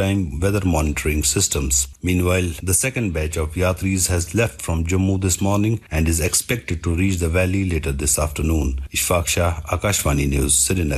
real-time weather monitoring systems. Meanwhile, the second batch of Yatris has left from Jammu this morning and is expected to reach the valley later this afternoon. Ishfaq Shah, Akashvani News, Srinagar.